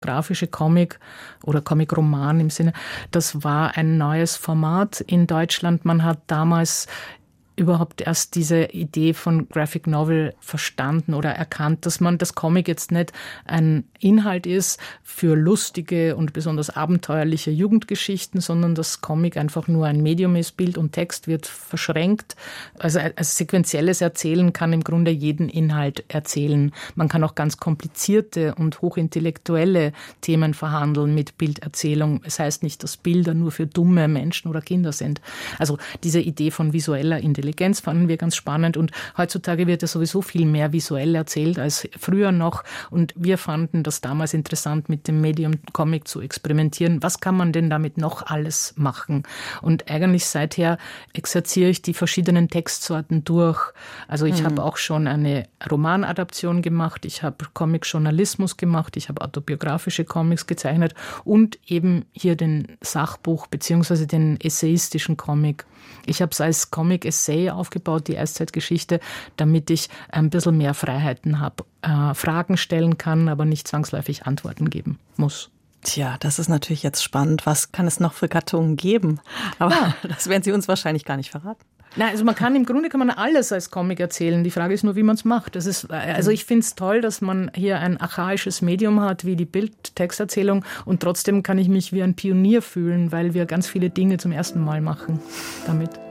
grafische Comic oder Comic-Roman im Sinne, das war ein neues Format in Deutschland. Man hat damals überhaupt erst diese Idee von Graphic Novel verstanden oder erkannt, dass man das Comic jetzt nicht ein Inhalt ist für lustige und besonders abenteuerliche Jugendgeschichten, sondern das Comic einfach nur ein Medium ist, Bild und Text wird verschränkt. Also als sequenzielles Erzählen kann im Grunde jeden Inhalt erzählen. Man kann auch ganz komplizierte und hochintellektuelle Themen verhandeln mit Bilderzählung. Es heißt nicht, dass Bilder nur für dumme Menschen oder Kinder sind. Also diese Idee von visueller Intelligenz fanden wir ganz spannend und heutzutage wird ja sowieso viel mehr visuell erzählt als früher noch und wir fanden das damals interessant, mit dem Medium Comic zu experimentieren. Was kann man denn damit noch alles machen? Und eigentlich seither exerziere ich die verschiedenen Textsorten durch. Also ich habe auch schon eine Romanadaption gemacht, ich habe Comic-Journalismus gemacht, ich habe autobiografische Comics gezeichnet und eben hier den Sachbuch bzw. den essayistischen Comic. Ich habe es als Comic-Essay aufgebaut, die Eiszeitgeschichte, damit ich ein bisschen mehr Freiheiten habe, Fragen stellen kann, aber nicht zwangsläufig Antworten geben muss. Tja, das ist natürlich jetzt spannend. Was kann es noch für Gattungen geben? Aber ja, das werden Sie uns wahrscheinlich gar nicht verraten. Nein, also im Grunde kann man alles als Comic erzählen. Die Frage ist nur, wie man es macht. Also ich finde es toll, dass man hier ein archaisches Medium hat, wie die Bild-Texterzählung und trotzdem kann ich mich wie ein Pionier fühlen, weil wir ganz viele Dinge zum ersten Mal machen damit.